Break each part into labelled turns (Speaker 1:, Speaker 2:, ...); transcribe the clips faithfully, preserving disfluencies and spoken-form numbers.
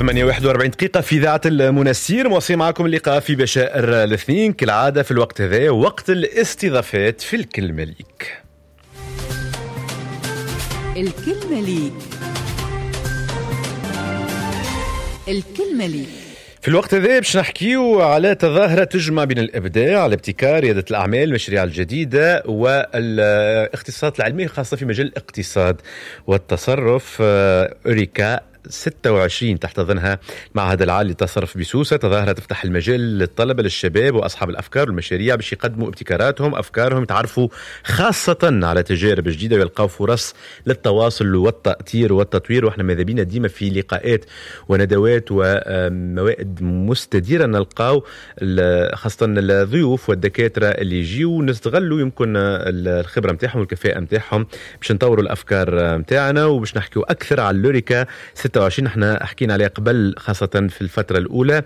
Speaker 1: ثمانية وواحد وأربعين دقيقة في إذاعة المنسير، مواصلين معكم اللقاء في بشائر الاثنين كالعادة في الوقت هذا، وقت الاستضافات في الكلمة ليك.
Speaker 2: الكلمة ليك الكلمة ليك
Speaker 1: في الوقت هذا باش نحكيو على تظاهرة تجمع بين الإبداع، الابتكار، ريادة الأعمال، المشاريع الجديدة والاختصاصات العلمية خاصة في مجال الاقتصاد والتصرف. أوريكا ستة وعشرين تحتضنها المعهد العالي للتصرف بسوسة. تظاهرة تفتح المجال للطلبة للشباب وأصحاب الأفكار والمشاريع باش يقدموا ابتكاراتهم أفكارهم، يتعرفوا خاصة على تجارب جديدة ويلقاوا فرص للتواصل والتأثير والتطوير. وإحنا ماذا بينا ديما في لقاءات وندوات وموائد مستديرة نلقاو خاصة الضيوف والدكاترة اللي يجيوا نستغلوا يمكن الخبرة متاعهم والكفاءة متاعهم باش نطوروا الأفكار متاعنا وباش نحكيوا أكثر على لوريكا ستة وعشرين. احنا حكينا عليه قبل خاصة في الفترة الأولى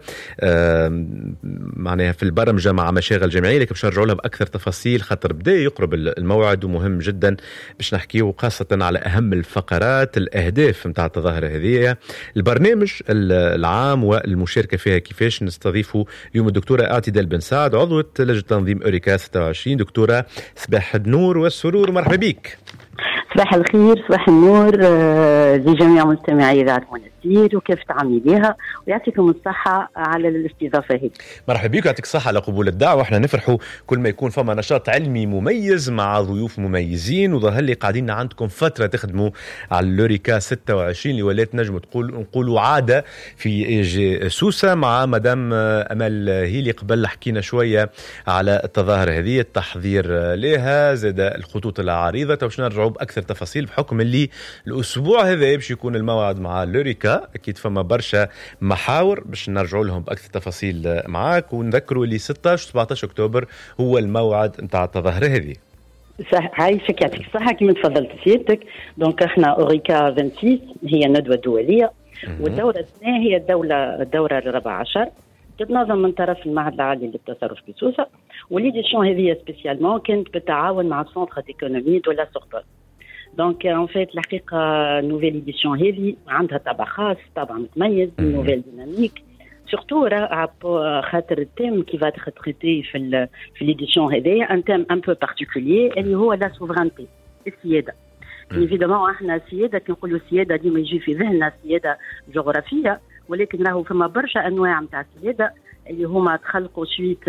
Speaker 1: معناها في البرمجة مع مشاغل جمعية، لكن باش نرجعوا لها بأكثر تفاصيل خاطر بدأ يقرب الموعد ومهم جدا باش نحكيه خاصة على أهم الفقرات الأهداف متاع التظاهرة هذه، البرنامج العام والمشاركة فيها كيفاش. نستضيفوا اليوم الدكتورة اعتدال بن سعد عضوة لجنة تنظيم أوريكا ستة وعشرين. دكتورة صباح النور والسرور، مرحبا بك.
Speaker 3: صباح الخير، صباح النور لجميع مستمعي إذاعة المنسير، وكيف تعاملي بها ويعطيكم الصحة على الاستضافة هذه.
Speaker 1: مرحبا بك ويعطيك الصحة على قبول الدعوة. احنا نفرحوا كل ما يكون فما نشاط علمي مميز مع ضيوف مميزين، وظهر لي قاعدين عندكم فترة تخدموا على لوريكا ستة وعشرين اللي ولات نجم تقول نقولوا عادة في اي جي سوسة مع مدام أمل هيلي. قبل حكينا شوية على التظاهرة هذه، التحضير لها، زاد الخطوط العريضة. باش نرجعوا بأكثر تفاصيل بحكم اللي الأسبوع هذا باش يكون الموعد مع لوريكا. أكيد فما برشا محاور باش نرجعوا لهم بأكثر تفاصيل معاك، ونذكروا اللي ستة عشر سبعة عشر أكتوبر هو الموعد متاع التظاهرة هذه.
Speaker 3: صح، عايشك يعطيك الصحة كما تفضلت سيادتك. دونك احنا أوريكا ستة وعشرين هي ندوة دولية، والدورة الثانية هي الدولة الدورة الرابعة عشر تتنظم من طرف المعهد العالي للتصرف بسوسة، والإديشن هذه سبيسيالمون كانت بالتعاون مع سنتر ديكونومي دو لا سوربون. دونك ان فيت الحقيقه نوفيل إديشن هذه عندها طابع خاص، طابع متميز، نوفيل ديناميك سورتو خاطر التيم كي فا تريتي في ال في ليديشن هذايا ان تيم ان بو بارتيكولير اللي هو لا سوفرانتي، السياده. ايفيدامون احنا السياده كي نقولوا السياده ديما يجي في ذهننا السياده جغرافيه، ولكن راهو فما برشا انواع نتاع السياده اللي هما تخلقوا سويت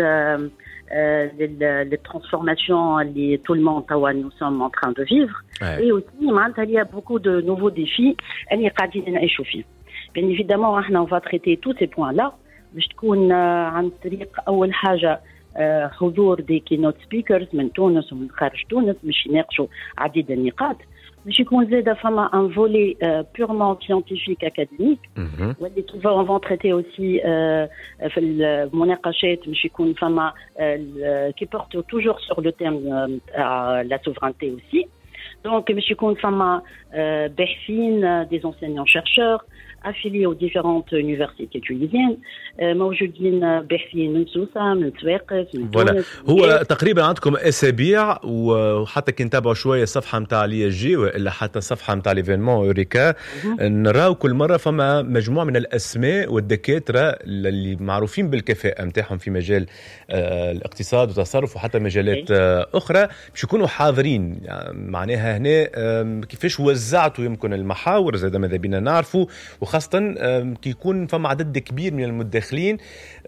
Speaker 3: للترانسفورماسيون اللي tout le monde توا nous sommes en train de vivre. et aussi معناتها il y a beaucoup de nouveaux défis اللي قاعدين نعيشوا فيه. bien évidemment احنا on va traiter tous ces points là باش تكون عن طريق اول حاجه حضور دي كينوت سبيكرز من تونس ومن خارج تونس باش يناقشوا عديد النقاط، باش يكون زاده فما ان فولي بيورمون سيانتيفيك اكاديميك واللي كيفا فون تريتي اوسي في المناقشات باش يكون فما كي بورتو توجور سور لو تيم لا سوفرانتي اوسي. دونك باش يكون فما باحثين دي انسينيون شيرشور affiliés aux différentes universités tunisiennes، موجودين باحثين من سوسة، من سواقس، من تونس.
Speaker 1: هو تقريبا عندكم اسابيع، وحتى كي نتابعوا شويه الصفحه نتاع لي جي والا حتى الصفحه نتاع ليفينمون اوريكا نراو كل مره فما مجموعه من الاسماء والدكاتره اللي معروفين بالكفاءه نتاعهم في مجال الاقتصاد والتصرف وحتى مجالات اخرى باش يكونوا حاضرين. يعني معناها هنا كيفاش وزعتوا يمكن المحاور زاد ماذا بينا نعرفوا، وخاصة كي يكون فما عدد كبير من المداخلين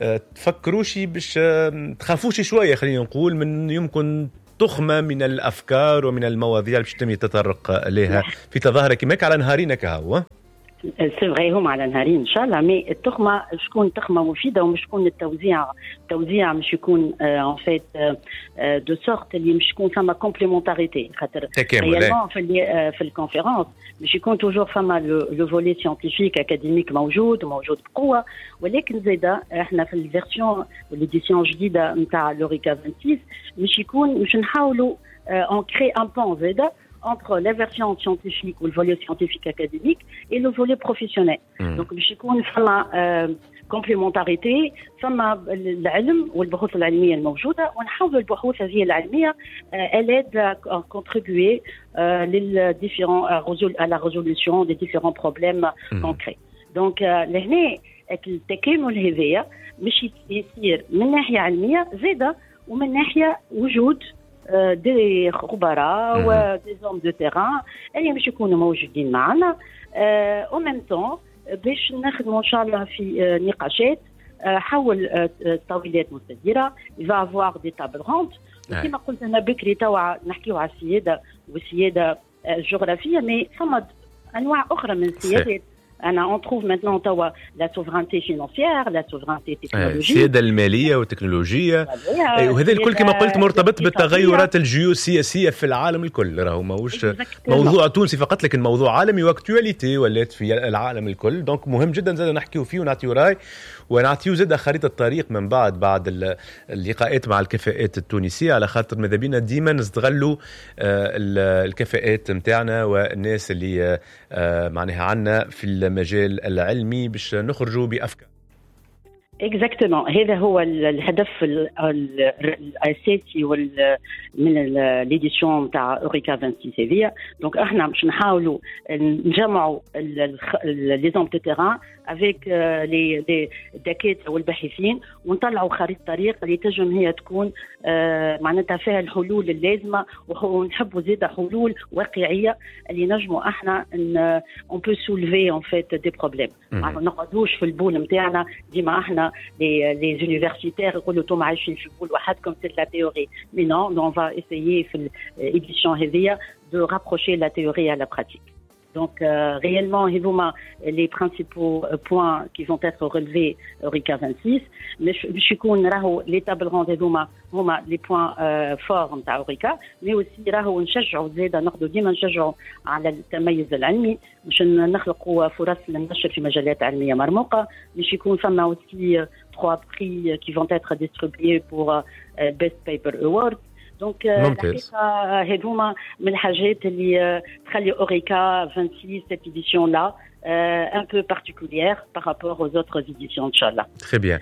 Speaker 1: تفكروش باش تخافوش شوية خلينا نقول من يمكن تخمة من الأفكار ومن المواضيع اللي باش تم يتطرق لها في تظاهرة كيماك على نهارين كهو.
Speaker 3: سي فغي هم على نهارين ان شاء الله، مي التخمه شكون تخمه مفيده ومش شكون التوزيع التوزيع مش يكون ان فيت دو سورت اللي مش يكون فما كومبليمونتاريتي خاطر ريالمون في في الكونفيرونس مش يكون توجور فما لو فولي سيانتيفيك اكاديميك موجود وموجود بقوه، ولكن زاده احنا في الفيرسيون والإديسيون الجديده نتاع لوريكا ستة وعشرين مش يكون مش نحاولوا اون كري ان بون زاده entre la version scientifique ou le volet scientifique académique et le volet professionnel. Mmh. Donc باش يكون فما complémentarité، فما العلم والبحوث العلميه الموجوده، ونحاول البحوث هذه العلميه elle aide à contribuer لل différents à la résolution des différents problèmes mmh. concrets. دونك لهنا التكامل هذايا مش يصير من ناحيه علميه زاده ومن ناحيه وجود دي خبراء ودي زوم دو تيران اللي باش يكونوا موجودين معنا او ميم طون باش نخدموا ان شاء الله في نقاشات حول الطاولات المستديره يفا افوار دي تابل روند كما قلت انا بكري توا نحكيو على السياده والسياده الجغرافيه مي فما انواع اخرى من السيادات. أنا on trouve maintenant توا la souveraineté financière, la souveraineté technologique.
Speaker 1: السيادة المالية والتكنولوجية. وهذا الكل كما قلت مرتبط بالتغيرات الجيوسياسية في العالم الكل. راهو ماهوش موضوع تونسي فقط لكن موضوع عالمي واكتواليتي ولات في العالم الكل. دونك مهم جدا زاد نحكيو فيه ونعطيو راي ونعطيو زاد خريطة الطريق من بعد بعد اللقاءات مع الكفاءات التونسية على خاطر ماذا بينا ديما نستغلوا الكفاءات متاعنا والناس اللي معناها عنا في المجال العلمي باش نخرجوا بأفكار.
Speaker 3: اكزاكتومون هذا هو الهدف الاساسي وال من ليديسيون تاع اوريكا ستة وعشرين هذيا. دونك احنا باش نحاولوا نجمعوا لي زوم دو تيران افيك لي لي الدكاتره والباحثين ونطلعوا خريطه طريق اللي تنجم هي تكون معناتها فيها الحلول اللازمه ونحبوا زياده حلول واقعيه اللي نجموا احنا ان اون بو سولفي ان فيت دي بروبليم. ما نقعدوش في البول نتاعنا ديما احنا les les universitaires يقولوا انتم عايشين في بول وحدكم سي لا تيوري مي نون on va essayer في l'édition هذيا de rapprocher la théorie à la pratique. Donc euh, réellement هذوما les principaux points qui vont être relevés Eureka vingt-six مش يكون راهو les tables rondes هذوما هما les points euh, forts نتاع Eureka mais aussi راهو نشجعوا زيادة ناخذوا ديما نشجعوا على التميز العلمي باش نخلقوا فرص للنشر في مجالات علمية مرموقة. مش يكون فما aussi trois prix qui vont être distribués pour euh, Best Paper Award. دونك الحقيقه هذوما من الحاجات اللي تخلي اوريكا ستة وعشرين cette édition là un peu particulière par rapport aux autres éditions ان شاء الله.
Speaker 1: très bien.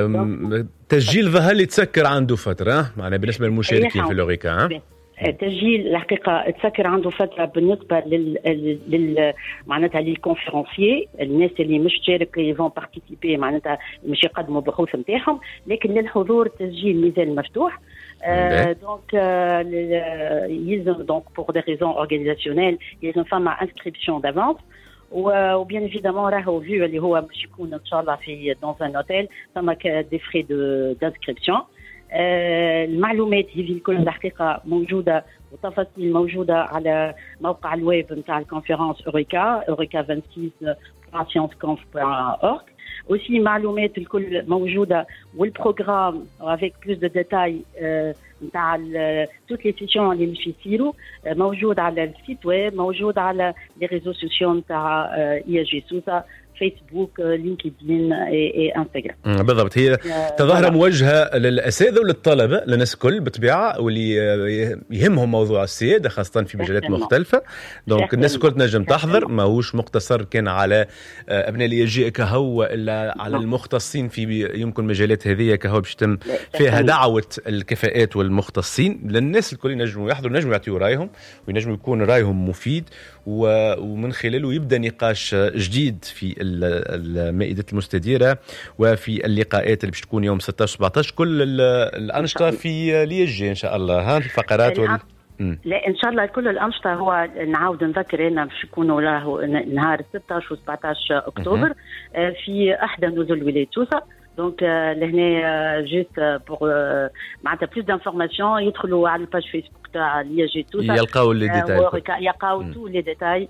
Speaker 1: تسجيل ظهر لي تسكر عنده فتره معنا بالنسبه للمشاركين في الاوريكا.
Speaker 3: التسجيل الحقيقه تسكر عنده فتره بالنسبه لل, لل... معناتها للكونفرنسيي الناس اللي مش تشارك يفون بارتيسيبي معناتها مش يقدموا بحوث نتاعهم لكن للحضور التسجيل مازال مفتوح. Euh, donc euh, ils ont donc pour des raisons organisationnelles ils ont fait ma inscription d'avance ou bien évidemment راهو vu اللي هو باش يكون ان شاء الله في dans un hôtel فما des frais de d'inscription. المعلومات هذه الكل الحقيقه موجوده وتفاصيل موجوده على موقع الويب نتاع الكونفرنس اوريكا اوريكا ستة وعشرين دوت سcience conf دوت org. aussi معلومات الكل موجوده والبروغرام avec plus de détails نتاع toutes les sessions اللي مش يصيروا موجود على السيت ويب موجود على لي ريزو سوسيو نتاع اي جي سوسا فيسبوك لينكدين اي انستغرام.
Speaker 1: بالضبط هي تظاهره موجهه للاساتذه وللطلبه للناس الكل بالطبيعه واللي يهمهم موضوع السياده خاصه في مجالات مختلفه. دونك الناس الكل تنجم تحضر ماهوش مقتصر كان على ابناء اليجي كهو الا على المختصين في يمكن مجالات هذه كهو باش تم فيها دعوه الكفاءات والمختصين للناس الكل ينجموا يحضروا ينجموا يعطيوا رايهم وينجموا يكون رايهم مفيد ومن خلاله يبدا نقاش جديد في المائدة المستديرة وفي اللقاءات اللي باش تكون يوم ستة عشر سبعة عشر كل الأنشطة في ليجي إن شاء الله ها الفقرات وال...
Speaker 3: لا إن شاء الله كل الأنشطة هو نعاود نذكر هنا باش يكونوا له نهار ستة عشر و سبعة عشر أكتوبر في أحدى نزل ولاية سوسة. دونك لهنا جيست بور معناتها بلوس دانفورماسيون يدخلوا على الباج فيسبوك تاع ليجي توسا
Speaker 1: يلقاو لي ديتاي
Speaker 3: يلقاو تو لي ديتاي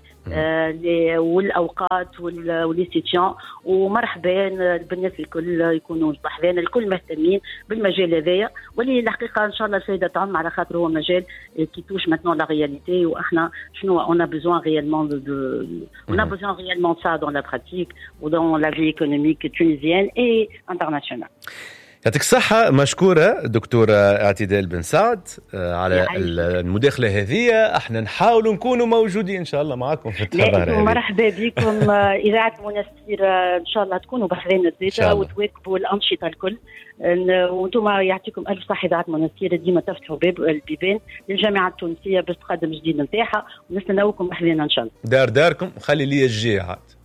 Speaker 3: والاوقات ولي سيتيون. ومرحبا بالناس الكل يكونوا مرحبا الكل مهتمين بالمجال هذايا واللي الحقيقه ان شاء الله الفائده تعم على خاطر هو مجال كي توش ماتنون لا رياليتي واحنا شنو اون ا بيزوان ريالمون دو اون ا بيزوان ريالمون سا دون لا براتيك ودون لا في ايكونوميك تونيزيان اي انترناسيونال.
Speaker 1: يعطيك الصحة مشكورة دكتورة اعتدال بن سعد على المداخلة هذه. احنا نحاول نكونوا موجودين ان شاء الله معكم في التظاهرة هذه.
Speaker 3: مرحبا بكم إذاعة منستير ان شاء الله تكونوا بحرين الزيادة وتواكبوا الأنشطة الكل وانتم يعطيكم ألف صحة. إذاعة منستير ديما تفتحوا باب البيبان للجامعة التونسية باش تقدم جديد نتاعها ونستناوكم بحرين ان شاء الله.
Speaker 1: دار داركم خلي لي الجي عاد.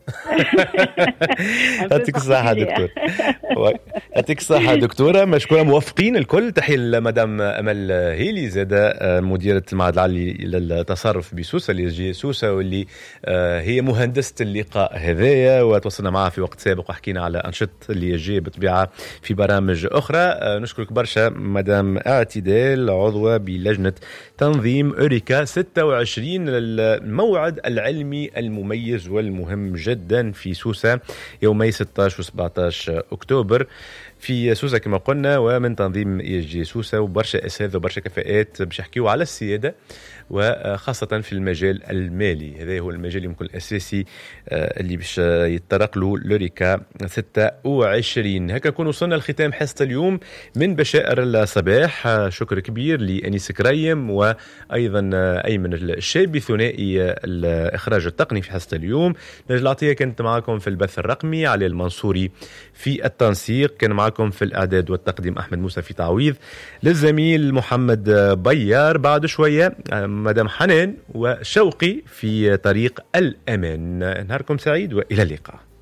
Speaker 1: يعطيك الصحة دكتور. يعطيك الصحة دكتورة، مشكورة، موفقين الكل. تحية لمدام أمل هيلي زادة مديرة المعهد العالي للتصرف بسوسة اللي جي سوسة، واللي هي مهندسة اللقاء هذايا، وتوصلنا معها في وقت سابق وحكينا على أنشطة اللي يجي بطبيعة في برامج أخرى. نشكرك برشا مدام اعتدال، عضوة بلجنة تنظيم أوريكا ستة وعشرين، الموعد العلمي المميز والمهم جدا في سوسة يومي ستة عشر و سبعة عشر أكتوبر في سوسة كما قلنا، ومن تنظيم يجي سوسة، وبرشا أساتذة وبرشا كفاءات باش يحكيوا على السيادة، وخاصة في المجال المالي. هذا هو المجال يمكن الأساسي اللي باش يتطرق له لوريكا ستة وعشرين. هكا نكون وصلنا لختام حصة اليوم من بشائر الصباح. شكر كبير لأنيس كريم وأيضا أيمن الشابي ثنائي الإخراج التقني في حصة اليوم. نجل العطية كانت معكم في البث الرقمي، علي المنصوري في التنسيق، كان معكم في الإعداد والتقديم أحمد موسى في تعويض، للزميل محمد بيار. بعد شوية مدام حنان وشوقي في طريق الأمان. نهاركم سعيد وإلى اللقاء.